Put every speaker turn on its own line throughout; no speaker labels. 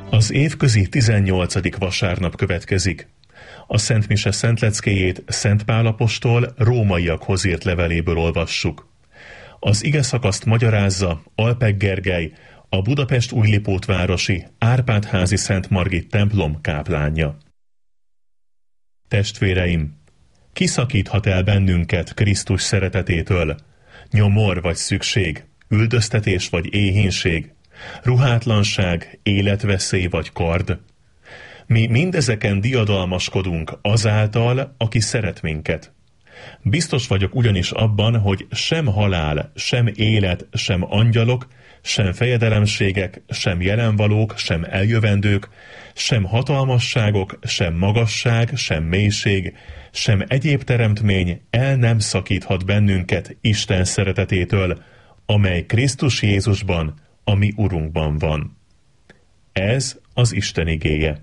Az évközi 18. vasárnap következik. A Szent Mise szentleckéjét Szent Pál apostol rómaiakhoz írt leveléből olvassuk. Az igeszakaszt magyarázza Alpek Gergely, a Budapest Újlipótvárosi Árpád-házi Szent Margit templom káplánja. Testvéreim, ki szakíthat el bennünket Krisztus szeretetétől? Nyomor vagy szükség, üldöztetés vagy éhínség, ruhátlanság, életveszély vagy kard? Mi mindezeken diadalmaskodunk azáltal, aki szeret minket. Biztos vagyok ugyanis abban, hogy sem halál, sem élet, sem angyalok, sem fejedelemségek, sem jelenvalók, sem eljövendők, sem hatalmasságok, sem magasság, sem mélység, sem egyéb teremtmény el nem szakíthat bennünket Isten szeretetétől, amely Krisztus Jézusban, a mi Urunkban van. Ez az Isten igéje.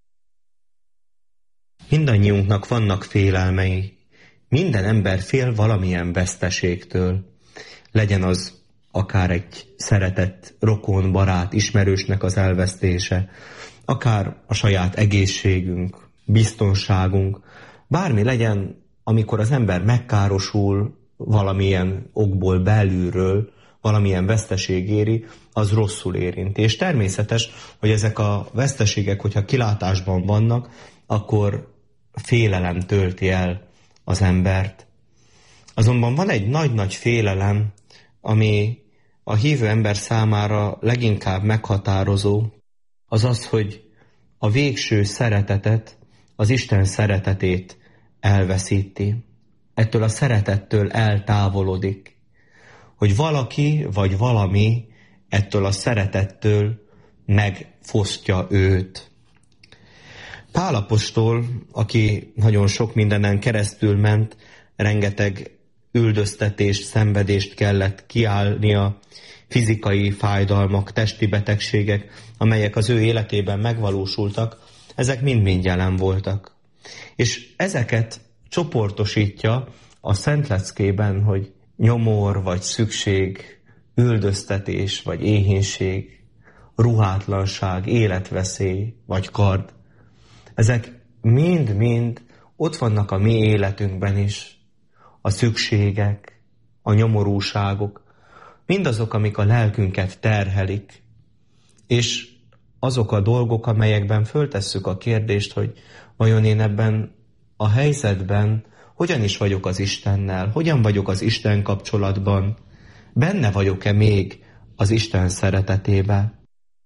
Mindannyiunknak vannak félelmei. Minden ember fél valamilyen veszteségtől. Legyen az akár egy szeretett rokon, barát, ismerősnek az elvesztése, akár a saját egészségünk, biztonságunk, bármi legyen, amikor az ember megkárosul valamilyen okból belülről, valamilyen veszteség éri, az rosszul érinti. És természetes, hogy ezek a veszteségek, hogyha kilátásban vannak, akkor félelem tölti el az embert. Azonban van egy nagy-nagy félelem, ami a hívő ember számára leginkább meghatározó, az az, hogy a végső szeretetet, az Isten szeretetét elveszíti. Ettől a szeretettől eltávolodik. Hogy valaki vagy valami ettől a szeretettől megfosztja őt. Pál apostol, aki nagyon sok mindenen keresztül ment, rengeteg üldöztetést, szenvedést kellett kiállnia, fizikai fájdalmak, testi betegségek, amelyek az ő életében megvalósultak, ezek mind-mind jelen voltak. És ezeket csoportosítja a szentleckében, hogy nyomor vagy szükség, üldöztetés vagy éhínség, ruhátlanság, életveszély vagy kard. Ezek mind-mind ott vannak a mi életünkben is. A szükségek, a nyomorúságok, mindazok, amik a lelkünket terhelik, és azok a dolgok, amelyekben föltesszük a kérdést, hogy vajon én ebben a helyzetben hogyan is vagyok az Istennel, hogyan vagyok az Isten kapcsolatban, benne vagyok-e még az Isten szeretetében.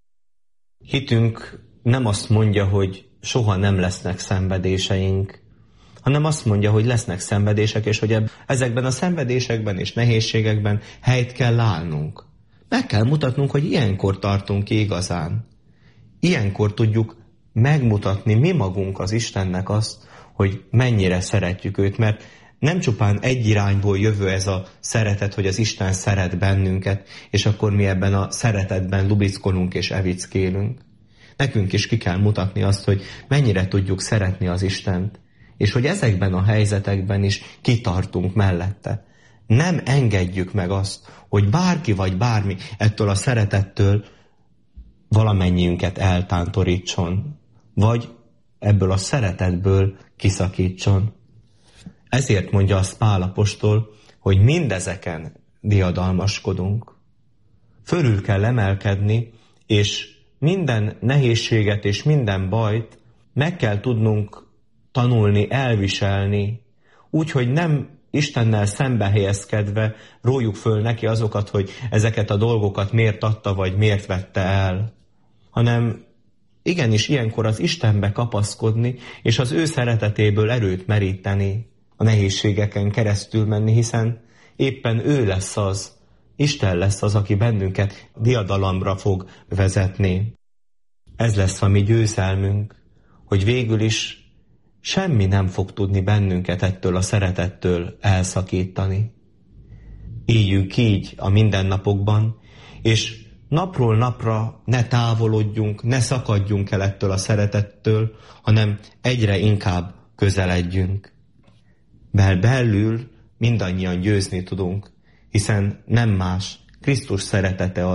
Hitünk nem azt mondja, hogy soha nem lesznek szenvedéseink, hanem azt mondja, hogy lesznek szenvedések, és hogy ezekben a szenvedésekben és nehézségekben helyt kell állnunk. Meg kell mutatnunk, hogy ilyenkor tartunk ki igazán. Ilyenkor tudjuk megmutatni mi magunk az Istennek azt, hogy mennyire szeretjük őt, mert nem csupán egy irányból jövő ez a szeretet, hogy az Isten szeret bennünket, és akkor mi ebben a szeretetben lubickolunk és evickélünk. Nekünk is ki kell mutatni azt, hogy mennyire tudjuk szeretni az Istent, és hogy ezekben a helyzetekben is kitartunk mellette. Nem engedjük meg azt, hogy bárki vagy bármi ettől a szeretettől valamennyiünket eltántorítson, vagy ebből a szeretetből kiszakítson. Ezért mondja azt Pál apostol, hogy mindezeken diadalmaskodunk. Fölül kell emelkedni, és minden nehézséget és minden bajt meg kell tudnunk tanulni, elviselni, úgy, hogy nem Istennel szembe helyezkedve rójuk föl neki azokat, hogy ezeket a dolgokat miért adta, vagy miért vette el, hanem igenis ilyenkor az Istenbe kapaszkodni, és az ő szeretetéből erőt meríteni, a nehézségeken keresztül menni, hiszen éppen ő lesz az, Isten lesz az, aki bennünket diadalomra fog vezetni. Ez lesz a mi győzelmünk, hogy végül is semmi nem fog tudni bennünket ettől a szeretettől elszakítani. Éljünk így a mindennapokban, és napról napra ne távolodjunk, ne szakadjunk el ettől a szeretettől, hanem egyre inkább közeledjünk. Mert belül mindannyian győzni tudunk, hiszen nem más, Krisztus szeretete az,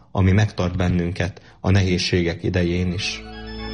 ami megtart bennünket a nehézségek idején is.